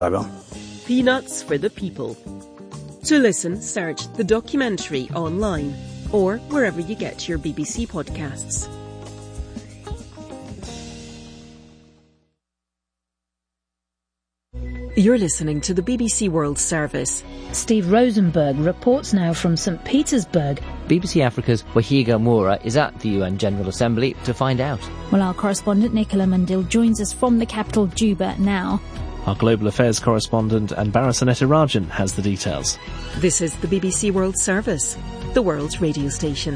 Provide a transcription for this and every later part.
Peanuts for the People. To listen, search The Documentary online or wherever you get your BBC podcasts. You're listening to the BBC World Service. Steve Rosenberg reports now from St. Petersburg. BBC Africa's Wahiga Moura is at the UN General Assembly to find out. Well, our correspondent Nicola Mundil joins us from the capital Juba now. Our Global Affairs correspondent Anbara Sanetarajan has the details. This is the BBC World Service, the world's radio station.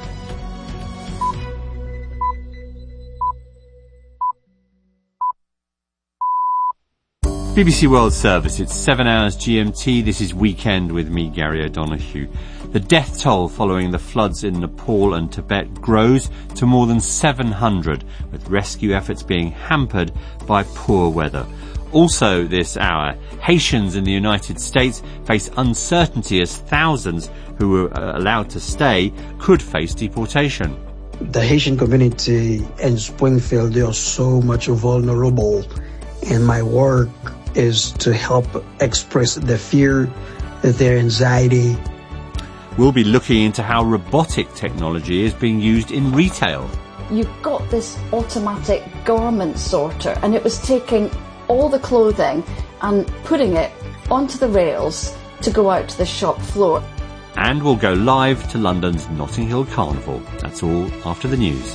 BBC World Service, it's 7 hours GMT. This is Weekend with me, Gary O'Donoghue. The death toll following the floods in Nepal and Tibet grows to more than 700, with rescue efforts being hampered by poor weather. Also this hour, Haitians in the United States face uncertainty as thousands who were allowed to stay could face deportation. The Haitian community in Springfield, they are so much vulnerable, and my work is to help express their fear, their anxiety. We'll be looking into how robotic technology is being used in retail. You've got this automatic garment sorter, and it was taking all the clothing and putting it onto the rails to go out to the shop floor. And we'll go live to London's Notting Hill Carnival. That's all after the news.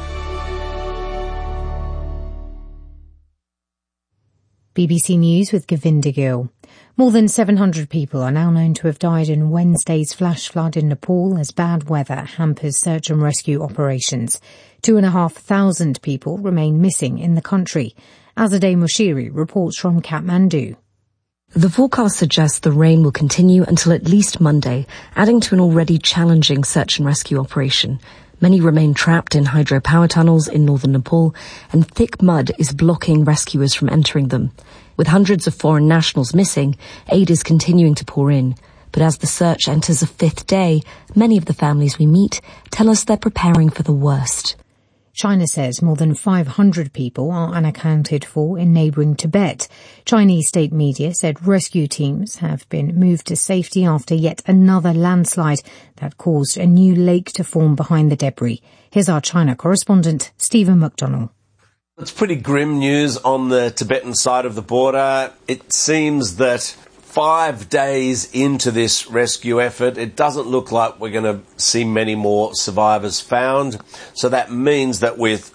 BBC News with Govinda Gill. More than 700 people are now known to have died in Wednesday's flash flood in Nepal as bad weather hampers search and rescue operations. 2,500 people remain missing in the country. Azadeh Moshiri reports from Kathmandu. The forecast suggests the rain will continue until at least Monday, adding to an already challenging search and rescue operation. Many remain trapped in hydropower tunnels in northern Nepal, and thick mud is blocking rescuers from entering them. With hundreds of foreign nationals missing, aid is continuing to pour in. But as the search enters a fifth day, many of the families we meet tell us they're preparing for the worst. China says more than 500 people are unaccounted for in neighbouring Tibet. Chinese state media said rescue teams have been moved to safety after yet another landslide that caused a new lake to form behind the debris. Here's our China correspondent, Stephen McDonnell. It's pretty grim news on the Tibetan side of the border. It seems that 5 days into this rescue effort, it doesn't look like we're going to see many more survivors found. So that means that with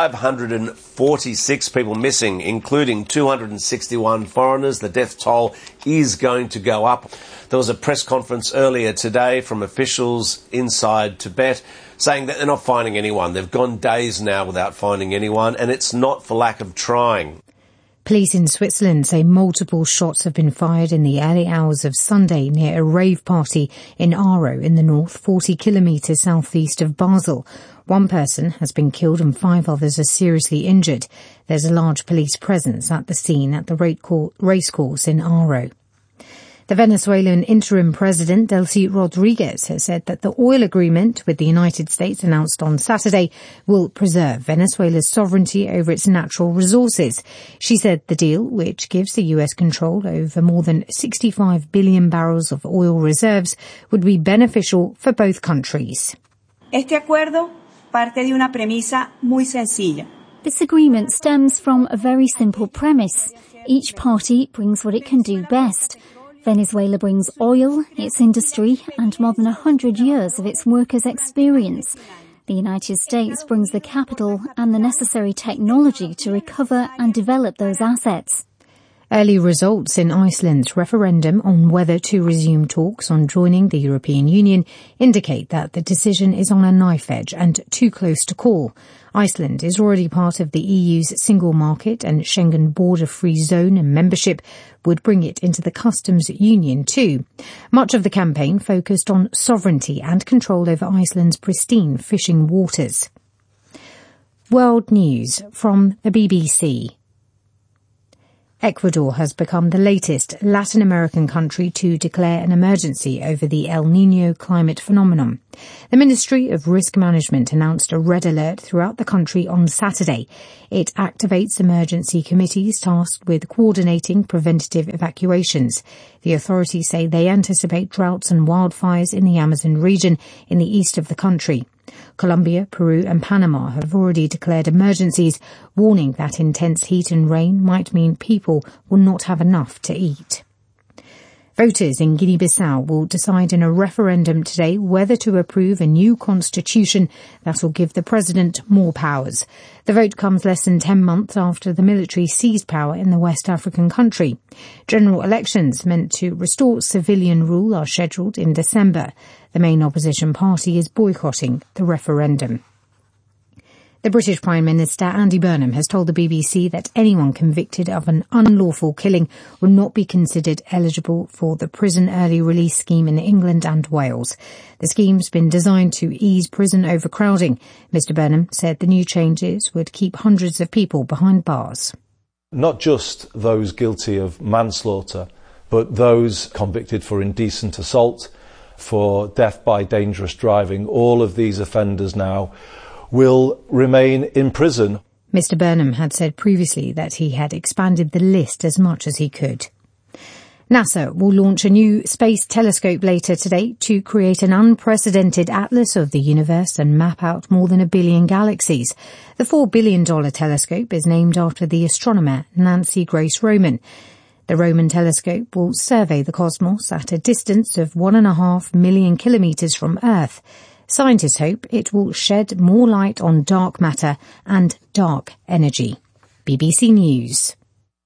546 people missing, including 261 foreigners, the death toll is going to go up. There was a press conference earlier today from officials inside Tibet saying that they're not finding anyone. They've gone days now without finding anyone, and it's not for lack of trying. Police in Switzerland say multiple shots have been fired in the early hours of Sunday near a rave party in Aarau in the north, 40 kilometres southeast of Basel. One person has been killed and 5 others are seriously injured. There's a large police presence at the scene at the racecourse in Aarau. The Venezuelan interim president, Delcy Rodriguez, has said that the oil agreement with the United States announced on Saturday will preserve Venezuela's sovereignty over its natural resources. She said the deal, which gives the US control over more than 65 billion barrels of oil reserves, would be beneficial for both countries. Este acuerdo parte de una premisa muy sencilla. This agreement stems from a very simple premise. Each party brings what it can do best. Venezuela brings oil, its industry, and more than 100 years of its workers' experience. The United States brings the capital and the necessary technology to recover and develop those assets. Early results in Iceland's referendum on whether to resume talks on joining the European Union indicate that the decision is on a knife edge and too close to call. Iceland is already part of the EU's single market, and Schengen border-free zone and membership would bring it into the customs union too. Much of the campaign focused on sovereignty and control over Iceland's pristine fishing waters. World news from the BBC. Ecuador has become the latest Latin American country to declare an emergency over the El Niño climate phenomenon. The Ministry of Risk Management announced a red alert throughout the country on Saturday. It activates emergency committees tasked with coordinating preventative evacuations. The authorities say they anticipate droughts and wildfires in the Amazon region in the east of the country. Colombia, Peru and Panama have already declared emergencies, warning that intense heat and rain might mean people will not have enough to eat. Voters in Guinea-Bissau will decide in a referendum today whether to approve a new constitution that will give the president more powers. The vote comes less than 10 months after the military seized power in the West African country. General elections meant to restore civilian rule are scheduled in December. The main opposition party is boycotting the referendum. The British Prime Minister Andy Burnham has told the BBC that anyone convicted of an unlawful killing will not be considered eligible for the prison early release scheme in England and Wales. The scheme's been designed to ease prison overcrowding. Mr Burnham said the new changes would keep hundreds of people behind bars. Not just those guilty of manslaughter, but those convicted for indecent assault, for death by dangerous driving. All of these offenders now will remain in prison. Mr Burnham had said previously that he had expanded the list as much as he could. NASA will launch a new space telescope later today to create an unprecedented atlas of the universe and map out more than 1 billion galaxies. The $4 billion telescope is named after the astronomer Nancy Grace Roman. The Roman telescope will survey the cosmos at a distance of 1.5 million kilometres from Earth. Scientists hope it will shed more light on dark matter and dark energy. BBC News.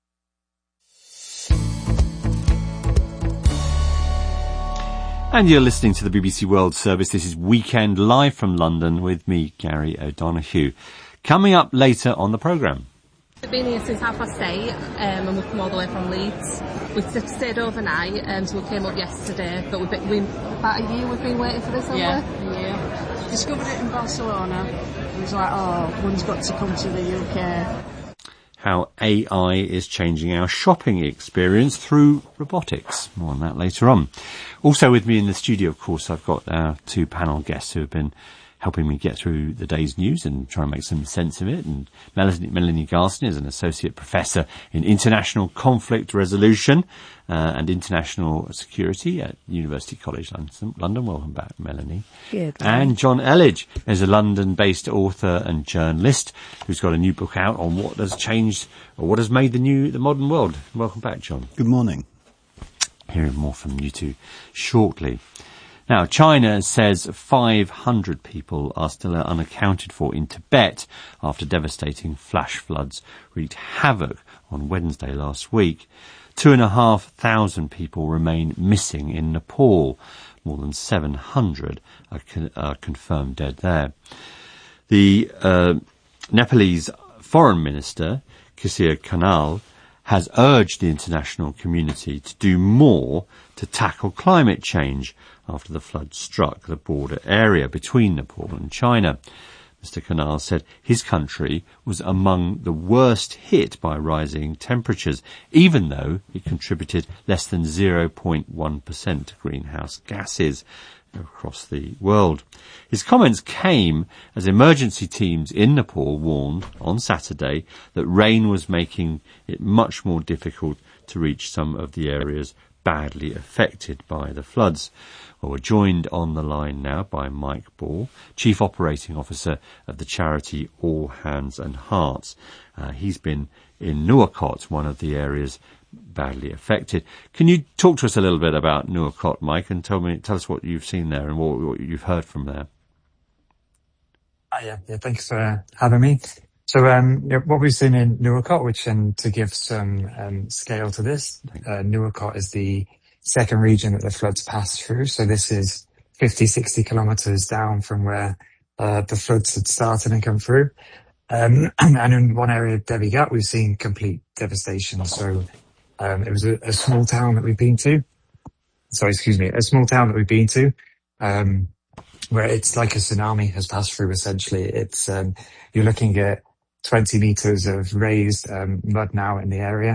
And you're listening to the BBC World Service. This is Weekend live from London with me, Gary O'Donoghue. Coming up later on the programme. We've been here since 8:30 and we've come all the way from Leeds. We've stayed overnight, so we came up yesterday, but about a year we've been waiting for this, haven't we? Yeah. Discovered it in Barcelona. It was like, one's got to come to the UK. How AI is changing our shopping experience through robotics. More on that later on. Also with me in the studio, of course, I've got our two panel guests who have been helping me get through the day's news and try and make some sense of it. And Melanie Garston is an associate professor in international conflict resolution and international security at University College London. Welcome back, Melanie. Good. And John Elledge is a London-based author and journalist who's got a new book out on what has changed or what has made the modern world. Welcome back, John. Good morning. Hearing more from you two shortly. Now, China says 500 people are still unaccounted for in Tibet after devastating flash floods wreaked havoc on Wednesday last week. 2,500 people remain missing in Nepal. More than 700 are confirmed dead there. The Nepalese Foreign Minister, Kisir Kanal, has urged the international community to do more to tackle climate change after the flood struck the border area between Nepal and China. Mr. Kanal said his country was among the worst hit by rising temperatures, even though it contributed less than 0.1% to greenhouse gases across the world. His comments came as emergency teams in Nepal warned on Saturday that rain was making it much more difficult to reach some of the areas badly affected by the floods. Well, we're joined on the line now by Mike Ball, Chief Operating Officer of the charity All Hands and Hearts. He's been in Nuwakot, one of the areas badly affected. Can you talk to us a little bit about Nuwakot, Mike, and tell us what you've seen there and what you've heard from there? Yeah, thanks for having me. So, what we've seen in Nuwakot, which to give some scale to this, Nuwakot is the second region that the floods passed through. So this is 50-60 kilometres down from where the floods had started and come through. And in one area, Devi Ghat, we've seen complete devastation. So it was a small town that we've been to. A small town that we've been to, where it's like a tsunami has passed through, essentially. It's you're looking at 20 metres of raised mud now in the area.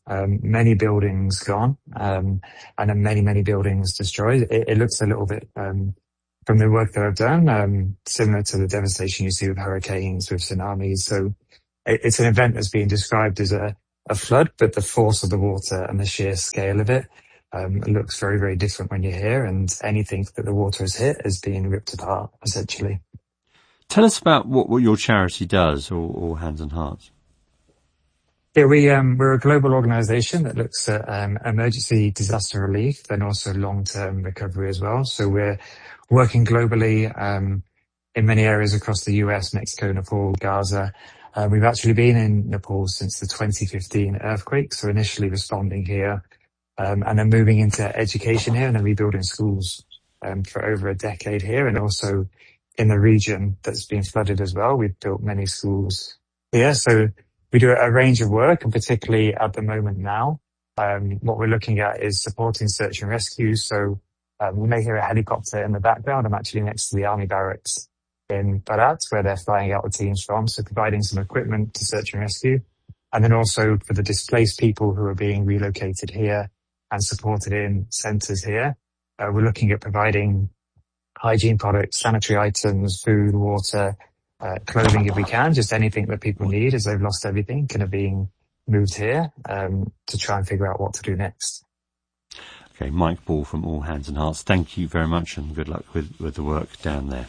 many buildings gone, and then many buildings destroyed. It looks a little bit, from the work that I've done, similar to the devastation you see with hurricanes, with tsunamis. So it's an event that's being described as a flood, but the force of the water and the sheer scale of it looks very, very different when you're here, and anything that the water has hit is being ripped apart, essentially. Tell us about what your charity does, or Hands and Hearts. Yeah, we're a global organisation that looks at emergency disaster relief and also long-term recovery as well. So we're working globally in many areas across the US, Mexico, Nepal, Gaza. We've actually been in Nepal since the 2015 earthquake, so initially responding here, and then moving into education here and then rebuilding schools for over a decade here, and also in the region that's been flooded as well. We've built many schools here, so we do a range of work, and particularly at the moment now, what we're looking at is supporting search and rescue. So you may hear a helicopter in the background. I'm actually next to the army barracks in Barat, where they're flying out the teams from, so providing some equipment to search and rescue. And then also for the displaced people who are being relocated here and supported in centres here, we're looking at providing hygiene products, sanitary items, food, water, clothing if we can, just anything that people need as they've lost everything and are being moved here to try and figure out what to do next. Okay, Mike Ball from All Hands and Hearts, thank you very much and good luck with the work down there.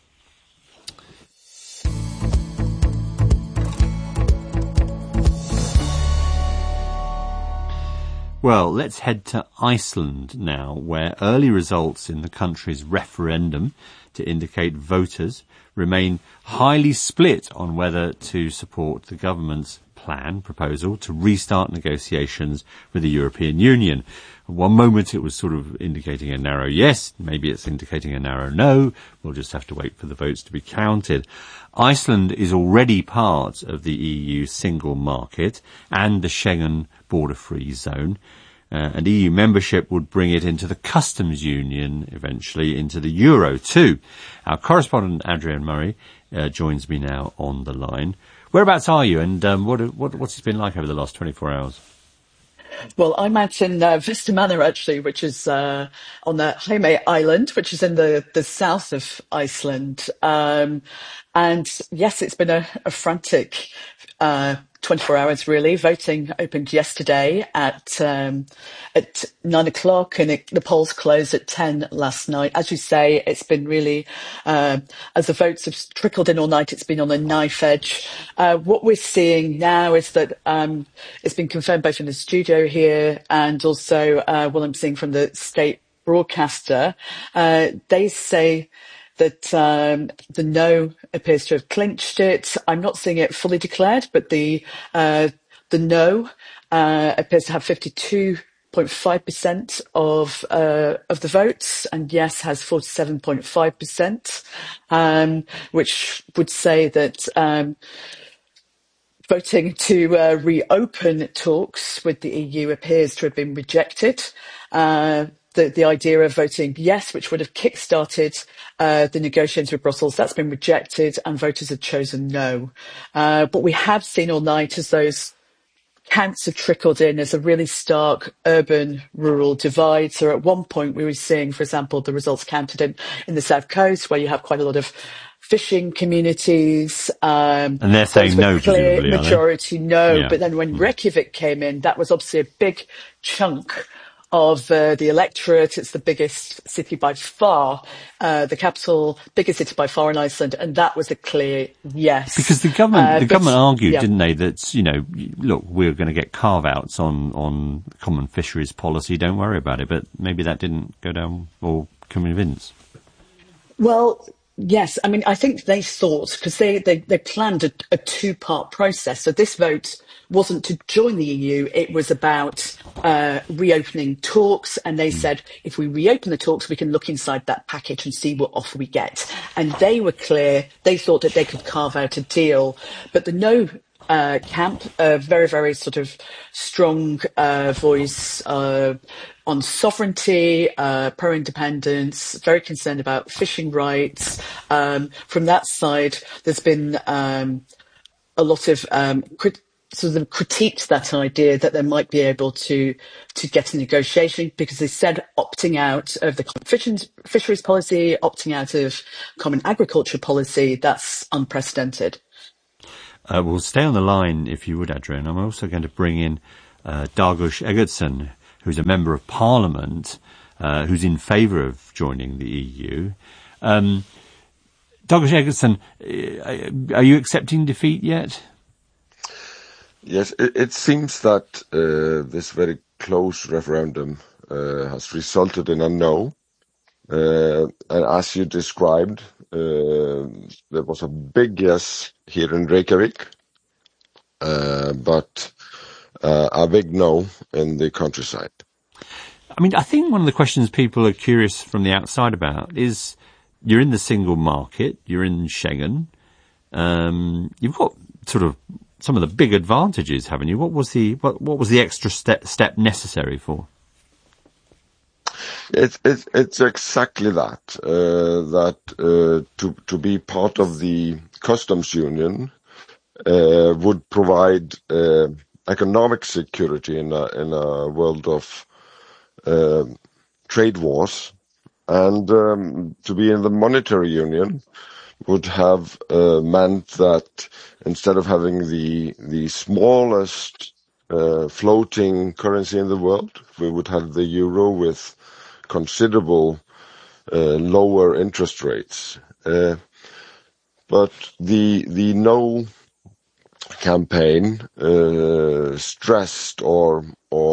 Well, let's head to Iceland now, where early results in the country's referendum to indicate voters remain highly split on whether to support the government's proposal to restart negotiations with the European Union. One moment it was sort of indicating a narrow yes, maybe it's indicating a narrow no. We'll just have to wait for the votes to be counted. Iceland is already part of the EU single market and the Schengen border-free zone. And EU membership would bring it into the customs union, eventually into the euro too. Our correspondent Adrian Murray joins me now on the line. Whereabouts are you, and what's it been like over the last 24 hours? Well, I'm out in Vestmannaeyjar, actually, which is on the Heimaey Island, which is in the south of Iceland. And yes, it's been a frantic 24 hours, really. Voting opened yesterday at 9 o'clock, and the polls closed at 10 last night. As you say, it's been really, as the votes have trickled in all night, it's been on a knife edge. What we're seeing now is that it's been confirmed both in the studio here and also what I'm seeing from the state broadcaster. They say that the no appears to have clinched it. I'm not seeing it fully declared, but the no appears to have 52.5% of the votes, and yes has 47.5%, which would say that voting to reopen talks with the EU appears to have been rejected. The idea of voting yes, which would have kick-started the negotiations with Brussels, that's been rejected, and voters have chosen no. What we have seen all night as those counts have trickled in is a really stark urban-rural divide. So at one point we were seeing, for example, the results counted in the South Coast, where you have quite a lot of fishing communities. And they're saying no, clear presumably, majority no. Yeah. But then when Reykjavik came in, that was obviously a big chunk of the electorate. It's the biggest city by far, the capital, biggest city by far in Iceland, and that was a clear yes. Because the government argued, yeah, didn't they, that, you know, look, we're going to get carve-outs on common fisheries policy, don't worry about it, but maybe that didn't go down or convince. Well, yes, I mean, I think they thought, because they planned a two-part process. So this vote wasn't to join the EU, it was about reopening talks, and they said, if we reopen the talks, we can look inside that package and see what offer we get. And they were clear, they thought that they could carve out a deal. But the no camp, a very, very sort of strong voice on sovereignty, pro-independence, very concerned about fishing rights. From that side, there's been a lot of sort of critiqued that idea that they might be able to get a negotiation, because they said opting out of the fisheries policy, opting out of common agriculture policy, that's unprecedented. We'll stay on the line, if you would, Adrian. I'm also going to bring in Dargush Eggertson, who's a member of Parliament, who's in favour of joining the EU. Dargush Eggertson, are you accepting defeat yet? Yes, it seems that this very close referendum has resulted in a no. And as you described, there was a big yes here in Reykjavik, but a big no in the countryside. I mean, I think one of the questions people are curious from the outside about is, you're in the single market, you're in Schengen, you've got sort of some of the big advantages, haven't you? What was the extra step necessary for? It's exactly that. To be part of the customs union would provide economic security in a world of trade wars, and to be in the monetary union would have meant that instead of having the smallest floating currency in the world, we would have the euro with considerable lower interest rates. But the no campaign stressed or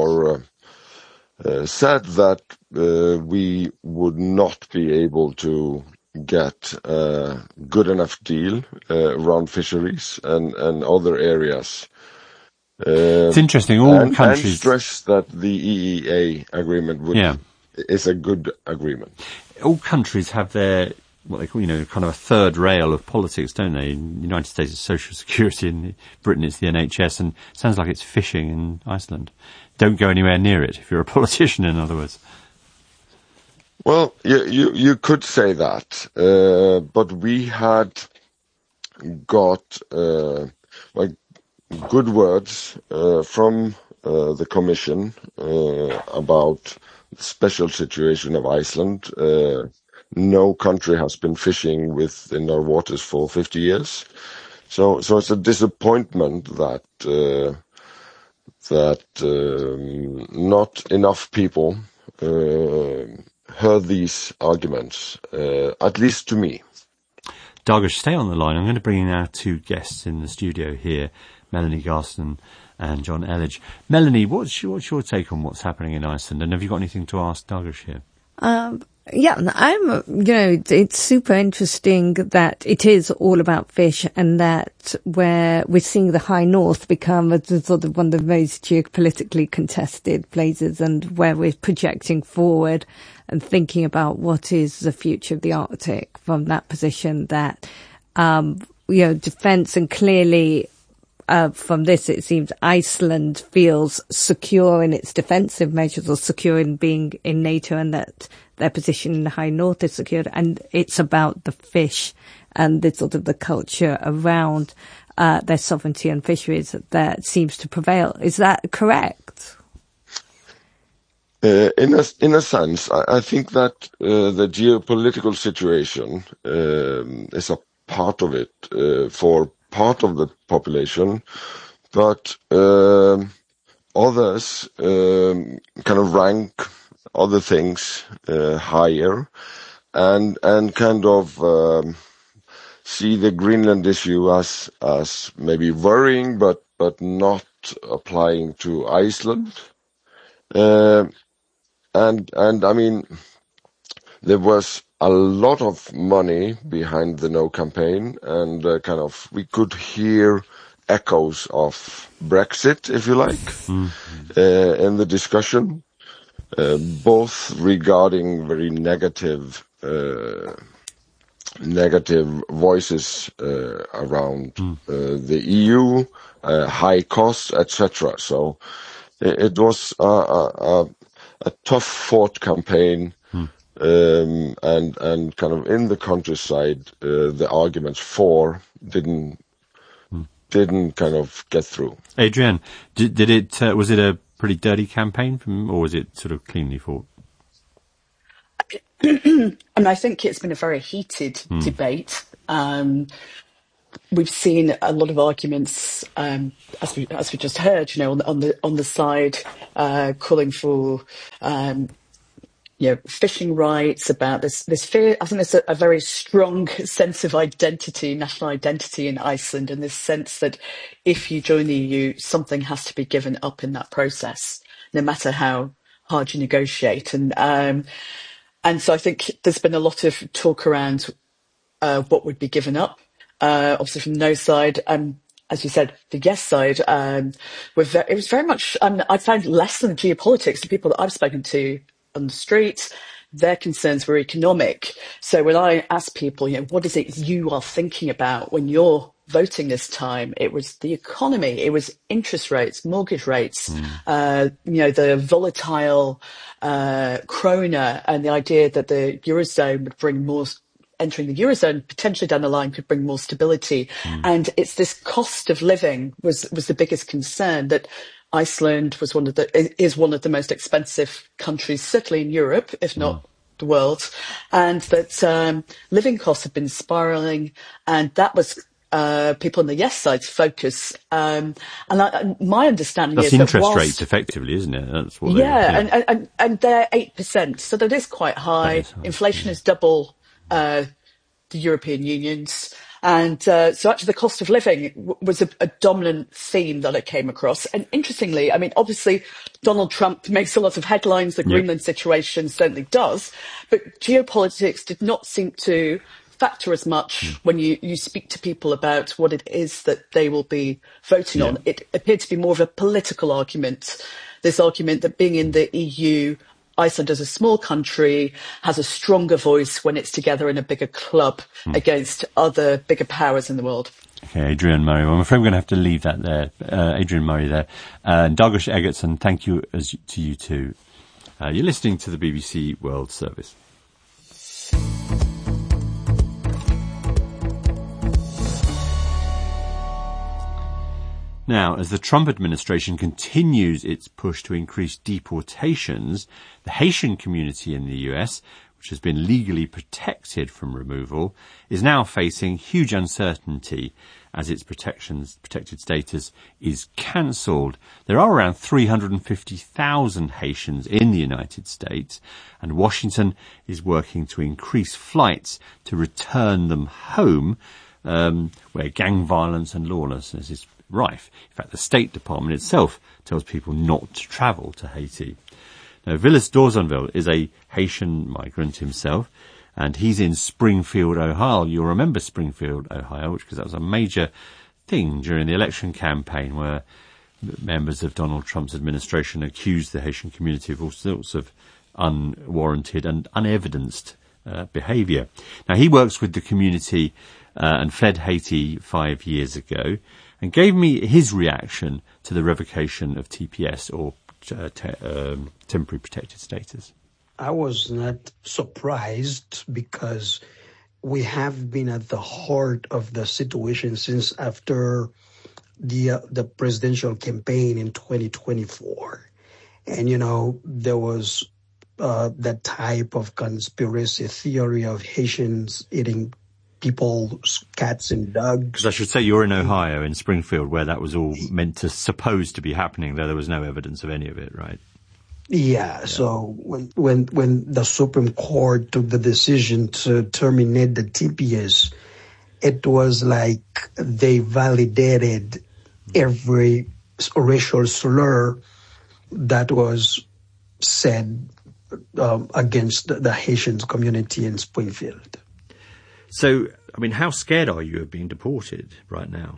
said that we would not be able to get a good enough deal around fisheries and other areas. It's interesting. All countries and stress that the EEA agreement is a good agreement. All countries have their, what they call, kind of a third rail of politics, don't they? In the United States, it's Social Security. In Britain, it's the NHS. And it sounds like it's fishing in Iceland. Don't go anywhere near it if you're a politician, in other words. Well, you could say that, but we had got good words from the Commission about the special situation of Iceland. No country has been fishing within our waters for 50 years, so it's a disappointment that not enough people heard these arguments, at least to me. Dargush, stay on the line. I'm going to bring in our two guests in the studio here, Melanie Garston and John Elledge. Melanie, what's your take on what's happening in Iceland? And have you got anything to ask Dargush here? It's super interesting that it is all about fish, and that where we're seeing the High North become a sort of one of the most geopolitically contested places, and where we're projecting forward and thinking about what is the future of the Arctic from that position, that, defense, and clearly, from this, it seems Iceland feels secure in its defensive measures, or secure in being in NATO, and that their position in the High North is secured. And it's about the fish and the sort of the culture around their sovereignty and fisheries that seems to prevail. Is that correct? In a sense, I think that the geopolitical situation is a part of it for part of the population, but others kind of rank other things higher, and kind of see the Greenland issue as maybe worrying, but not applying to Iceland. And I mean, there was a lot of money behind the no campaign, and we could hear echoes of Brexit, if you like, in the discussion, both regarding very negative voices around the EU, high costs, etc. So it was a tough fought campaign. And kind of in the countryside, the arguments for didn't didn't kind of get through. Adrienne, did it was it a pretty dirty campaign or was it sort of cleanly fought? I think it's been a very heated debate. We've seen a lot of arguments, as we just heard, on the side calling for fishing rights, about this fear. I think there's a very strong sense of identity, national identity in Iceland, and this sense that if you join the EU, something has to be given up in that process, no matter how hard you negotiate. And so I think there's been a lot of talk around what would be given up. Obviously from no side, as you said, the yes side, it was very much, I found less than geopolitics. The people that I've spoken to on the street, their concerns were economic. So when I asked people, what is it you are thinking about when you're voting this time, it was the economy, it was interest rates, mortgage rates, the volatile krona, and the idea that the Eurozone would bring more, entering the Eurozone potentially down the line could bring more stability. And it's this cost of living was the biggest concern, that Iceland is one of the most expensive countries, certainly in Europe, if not the world, and that living costs have been spiralling, and that was people on the yes side's focus. And my understanding is that interest rates, effectively, isn't it? That's what. And they're 8%, so that is quite high. Inflation is double the European Union's. And so actually the cost of living was a dominant theme that I came across. And interestingly, obviously Donald Trump makes a lot of headlines. The Greenland situation certainly does. But geopolitics did not seem to factor as much when you speak to people about what it is that they will be voting on. It appeared to be more of a political argument. This argument that being in the EU, Iceland as a small country has a stronger voice when it's together in a bigger club against other bigger powers in the world. Okay, Adrienne Murray. Well, I'm afraid we're going to have to leave that there. Adrienne Murray there. Douglas Eggertson, thank you to you too. You're listening to the BBC World Service. Now, as the Trump administration continues its push to increase deportations, the Haitian community in the US, which has been legally protected from removal, is now facing huge uncertainty as its protected status is cancelled. There are around 350,000 Haitians in the United States, and Washington is working to increase flights to return them home, where gang violence and lawlessness is rife. In fact, the State Department itself tells people not to travel to Haiti. Now, Villas Dorzonville is a Haitian migrant himself, and he's in Springfield, Ohio. You'll remember Springfield, Ohio, because that was a major thing during the election campaign, where members of Donald Trump's administration accused the Haitian community of all sorts of unwarranted and unevidenced behaviour. Now, he works with the community and fled Haiti 5 years ago, and gave me his reaction to the revocation of TPS, or temporary protected status. I was not surprised, because we have been at the heart of the situation since after the presidential campaign in 2024. And, there was that type of conspiracy theory of Haitians eating people's cats and dogs. Because I should say you're in Ohio, in Springfield, where that was all supposed to be happening, though there was no evidence of any of it, right? Yeah. So when the Supreme Court took the decision to terminate the TPS, it was like they validated every racial slur that was said against the Haitian community in Springfield. So, how scared are you of being deported right now?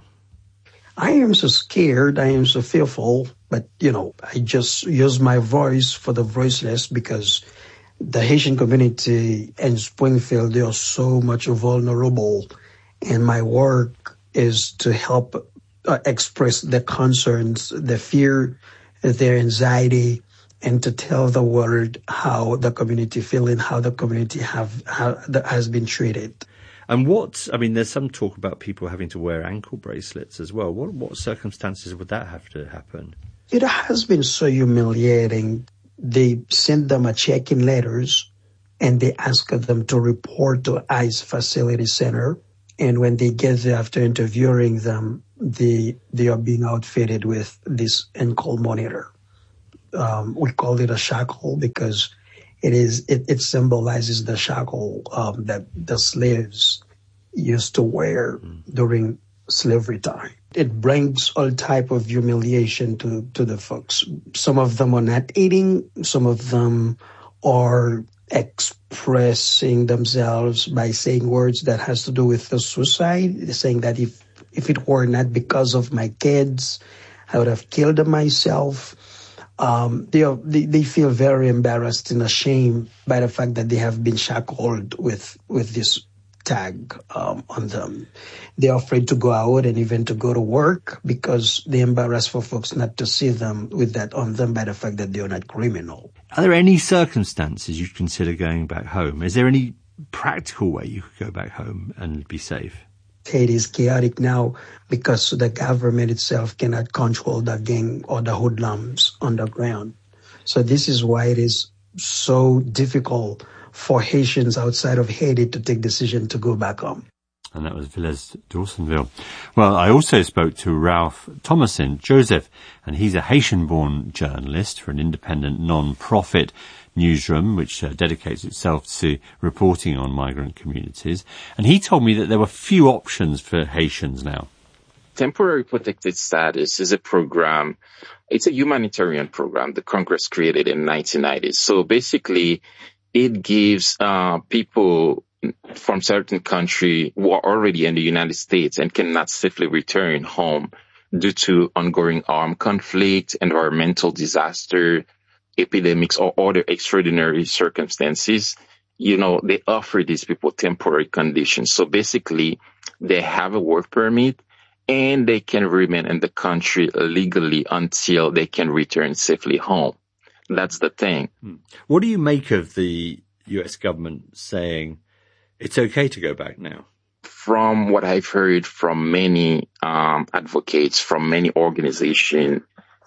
I am so scared. I am so fearful. But, I just use my voice for the voiceless, because the Haitian community in Springfield, they are so much vulnerable. And my work is to help express their concerns, their fear, their anxiety, and to tell the world how the community feels and how the community has been treated. And there's some talk about people having to wear ankle bracelets as well. What circumstances would that have to happen? It has been so humiliating. They send them a check-in letters and they ask them to report to ICE Facility Center. And when they get there after interviewing them, they are being outfitted with this ankle monitor. We call it a shackle because it symbolizes the shackle that the slaves used to wear during slavery time. It brings all type of humiliation to the folks. Some of them are not eating. Some of them are expressing themselves by saying words that has to do with the suicide. They're saying that if it were not because of my kids, I would have killed myself. They feel very embarrassed and ashamed by the fact that they have been shackled with this tag on them. They're afraid to go out and even to go to work because they're embarrassed for folks not to see them with that on them by the fact that they're not criminal. Are there any circumstances you'd consider going back home? Is there any practical way you could go back home and be safe? Haiti is chaotic now because the government itself cannot control the gang or the hoodlums underground. So this is why it is so difficult for Haitians outside of Haiti to take decision to go back home. And that was Villez Dawsonville. Well, I also spoke to Ralph Thomasin Joseph, and he's a Haitian-born journalist for an independent non-profit newsroom which dedicates itself to reporting on migrant communities. And he told me that there were few options for Haitians now. Temporary protected status is a program. It's a humanitarian program the Congress created in 1990. So basically, it gives people from certain country who are already in the United States and cannot safely return home due to ongoing armed conflict, environmental disaster, epidemics, or other extraordinary circumstances. They offer these people temporary conditions. So basically, they have a work permit and they can remain in the country legally until they can return safely home. That's the thing. What do you make of the US government saying it's okay to go back now? From what I've heard from many advocates, from many organizations,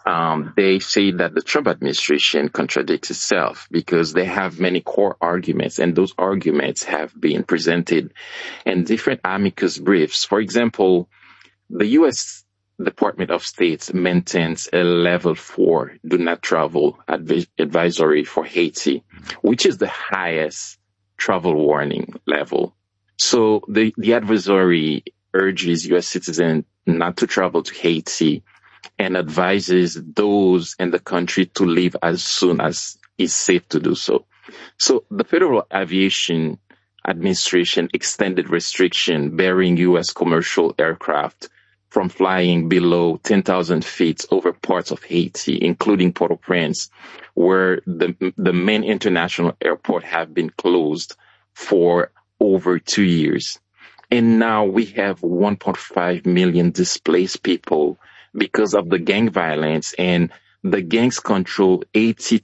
they say that the Trump administration contradicts itself because they have many core arguments, and those arguments have been presented in different amicus briefs. For example, the U.S. Department of State maintains a level 4 do not travel advisory for Haiti, which is the highest travel warning level. So the advisory urges U.S. citizens not to travel to Haiti and advises those in the country to leave as soon as it's safe to do so. So the Federal Aviation Administration extended restriction bearing U.S. commercial aircraft from flying below 10,000 feet over parts of Haiti, including Port-au-Prince, where the main international airport have been closed for over 2 years. And now we have 1.5 million displaced people because of the gang violence, and the gangs control 80%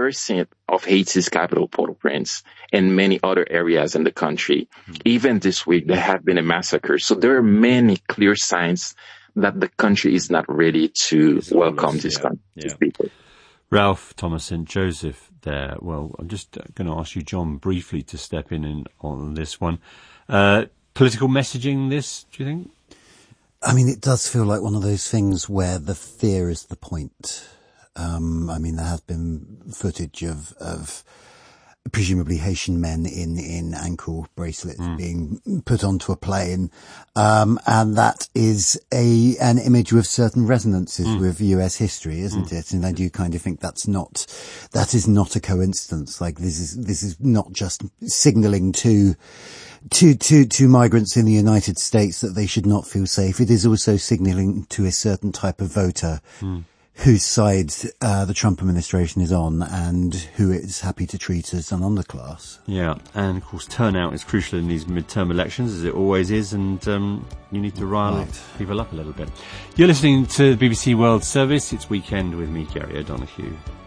of Haiti's capital, Port-au-Prince, and many other areas in the country. Even this week, there have been a massacre. So there are many clear signs that the country is not ready to welcome these people. Ralph Thomasin Joseph there. Well, I'm just going to ask you, John, briefly to step in on this one. Political messaging this, do you think? I mean, it does feel like one of those things where the fear is the point. I mean, there has been footage of presumably Haitian men in ankle bracelets being put onto a plane. And that is an image with certain resonances with US history, isn't it? And I do kind of think that is not a coincidence. Like this is not just signaling to migrants in the United States that they should not feel safe. It is also signaling to a certain type of voter whose side the Trump administration is on and who it is happy to treat as an underclass. Yeah, and of course turnout is crucial in these midterm elections, as it always is, and you need to rile people up a little bit. You're listening to the BBC World Service. It's Weekend with me, Gary O'Donoghue.